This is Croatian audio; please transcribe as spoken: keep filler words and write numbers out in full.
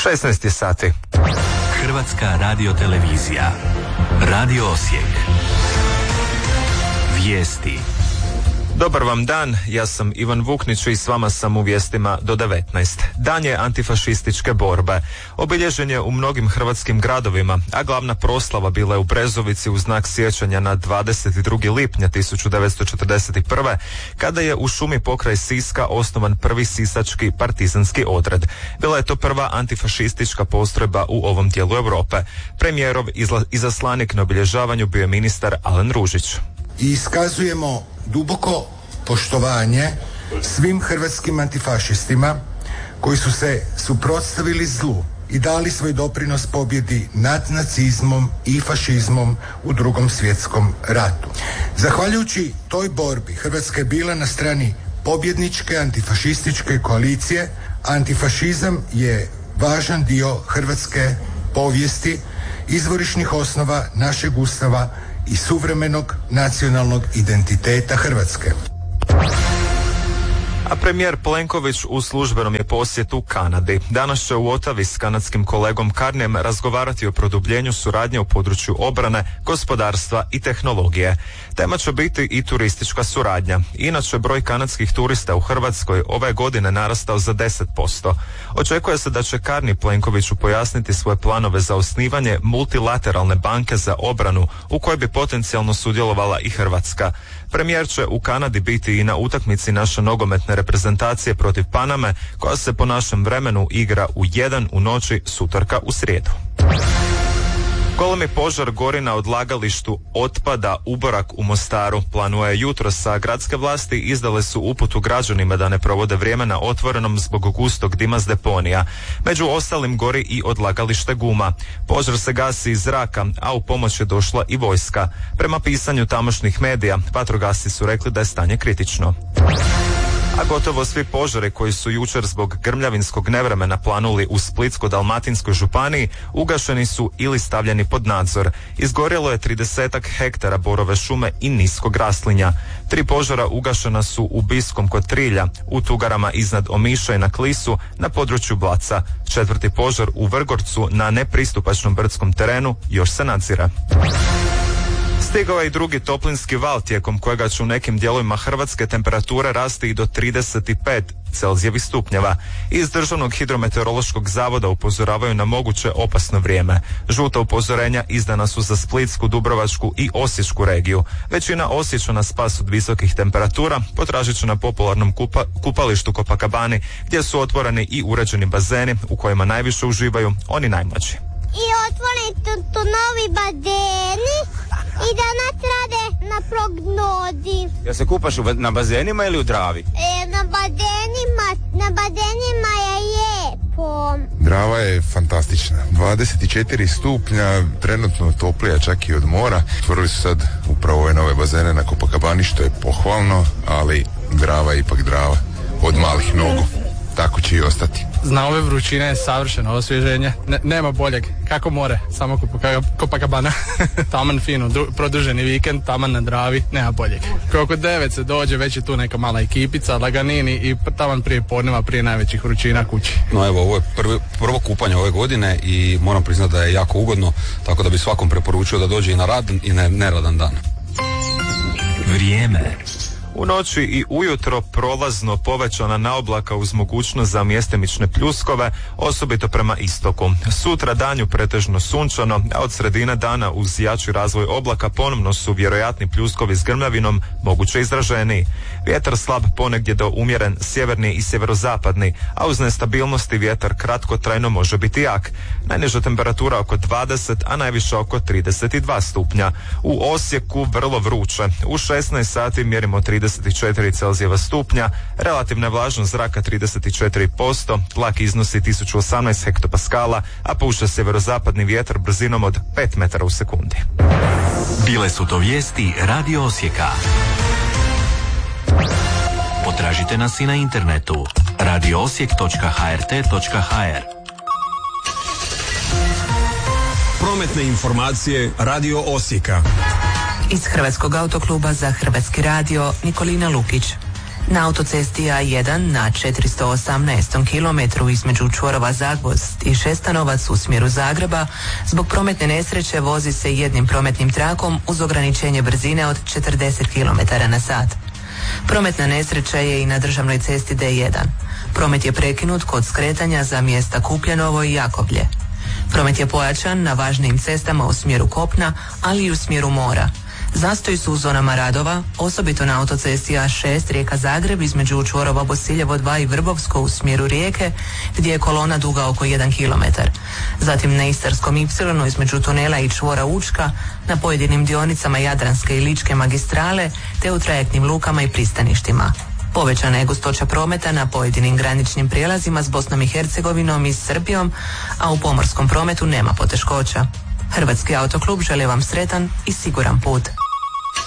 šesnaest je sati. Hrvatska radiotelevizija. Radio Osijek. Vijesti. Dobar vam dan, ja sam Ivan Vuknić i s vama sam u vijestima do devetnaest. Dan je antifašističke borbe. Obilježen je u mnogim hrvatskim gradovima, a glavna proslava bila je u Brezovici u znak sjećanja na dvadeset drugi lipnja tisuću devetsto četrdeset prve. kada je u šumi pokraj Siska osnovan prvi sisački partizanski odred. Bila je to prva antifašistička postrojba u ovom dijelu Europe. Premijerov izla, izaslanik na obilježavanju bio je ministar Alen Ružić. I iskazujemo duboko poštovanje svim hrvatskim antifašistima koji su se suprotstavili zlu i dali svoj doprinos pobjedi nad nacizmom i fašizmom u Drugom svjetskom ratu. Zahvaljujući toj borbi Hrvatska je bila na strani pobjedničke antifašističke koalicije. Antifašizam je važan dio hrvatske povijesti, izvorišnih osnova našeg Ustava i suvremenog nacionalnog identiteta Hrvatske. A premijer Plenković u službenom je posjetu u Kanadi. Danas će u Otavi s kanadskim kolegom Carneyem razgovarati o produbljenju suradnje u području obrane, gospodarstva i tehnologije. Tema će biti i turistička suradnja. Inače, broj kanadskih turista u Hrvatskoj ove godine narastao za deset posto. Očekuje se da će Carney Plenkoviću pojasniti svoje planove za osnivanje multilateralne banke za obranu u kojoj bi potencijalno sudjelovala i Hrvatska. Premijer će u Kanadi biti i na utakmici naše nogometne reprezentacije protiv Paname, koja se po našem vremenu igra u jedan u noći s utorka u srijedu. Golemi požar gori na odlagalištu otpada Uborak u Mostaru. Planuje jutros, a gradske vlasti izdale su uputu građanima da ne provode vrijeme na otvorenom zbog gustog dima s deponija. Među ostalim gori i odlagalište guma. Požar se gasi iz zraka, a u pomoć je došla i vojska. Prema pisanju tamošnjih medija, vatrogasci su rekli da je stanje kritično. A gotovo svi požari koji su jučer zbog grmljavinskog nevremena planuli u Splitsko-dalmatinskoj županiji ugašeni su ili stavljeni pod nadzor. Izgorjelo je tridesetak hektara borove šume i niskog raslinja. Tri požara ugašena su u Biskom kod Trilja, u Tugarama iznad Omiša i na Klisu na području Blaca. Četvrti požar u Vrgorcu na nepristupačnom brdskom terenu još se nadzire. Stigao je i drugi toplinski val tijekom kojega će u nekim dijelovima Hrvatske temperature rasti i do trideset pet Celzijevih stupnjeva. Iz Državnog hidrometeorološkog zavoda upozoravaju na moguće opasno vrijeme. Žuta upozorenja izdana su za Splitsku, Dubrovačku i Osječku regiju. Većina Osječana spas od visokih temperatura potražit će na popularnom kupa, kupalištu Copacabani, gdje su otvoreni i uređeni bazeni u kojima najviše uživaju oni najmlađi. I otvoreni tu, tu novi bazeni i da nas rade na prognozi. Ja se kupaš u, na bazenima ili u Dravi? E, na bazenima, na bazenima je lijepo. Drava je fantastična. dvadeset četiri stupnja, trenutno toplija čak i od mora. Otvorili su sad upravo ove nove bazene na Copacabani, što je pohvalno, ali Drava je ipak Drava. Od malih nogu. Tako će i ostati. Zna ove vrućine je savršeno osvježenje. Ne, nema boljeg. Kako more, samo Copacabana. Taman fino, dru, produženi vikend, taman na Dravi, nema boljeg. Kako devet se dođe, već je tu neka mala ekipica, laganini i taman prije podneva, prije najvećih vrućina kući. No evo, ovo je prvi, prvo kupanje ove godine i moram priznati da je jako ugodno, tako da bi svakom preporučio da dođe i na radan i na neradan dan. Vrijeme. U noći i ujutro prolazno povećana naoblaka uz mogućnost za mjestimične pljuskove, osobito prema istoku. Sutra danju pretežno sunčano, a od sredine dana uz jači razvoj oblaka ponovno su vjerojatni pljuskovi s grmljavinom, moguće izraženiji. Vjetar slab ponegdje do umjeren sjeverni i sjeverozapadni, a uz nestabilnosti vjetar kratkotrajno može biti jak. Najniža temperatura oko dvadeset, a najviša oko trideset dva stupnja. U Osijeku vrlo vruće. U šesnaest sati mjerimo trideset četiri Celzijeva stupnja, relativna vlažnost zraka trideset četiri posto, tlak iznosi tisuću osamnaest hektopaskala, a puše sjeverozapadni vjetar brzinom od pet metara u sekundi. Bile su to vijesti Radio Osijeka. Potražite nas i na internetu radio osijek točka ha er te točka ha er. Prometne informacije Radio Osijeka. Iz Hrvatskog autokluba za Hrvatski radio Nikolina Lukić. Na autocesti A jedan na četiristo osamnaestom kilometru između čvorova Zagvozd i Šestanovac u smjeru Zagreba zbog prometne nesreće vozi se jednim prometnim trakom uz ograničenje brzine od četrdeset kilometara na sat. Prometna nesreća je i na državnoj cesti D jedan. Promet je prekinut kod skretanja za mjesta Kupljanovo i Jakoblje. Promet je pojačan na važnijim cestama u smjeru kopna, ali i u smjeru mora. Zastoji su u zonama radova, osobito na autocesti A šest Rijeka-Zagreb između čvorova Bosiljevo dva i Vrbovsko u smjeru Rijeke, gdje je kolona duga oko jedan kilometar. Zatim na Istarskom Y između tunela i čvora Učka, na pojedinim dionicama Jadranske i Ličke magistrale, te u trajektnim lukama i pristaništima. Povećana je gustoća prometa na pojedinim graničnim prijelazima s Bosnom i Hercegovinom i Srbijom, a u pomorskom prometu nema poteškoća. Hrvatski autoklub želi vam sretan i siguran put.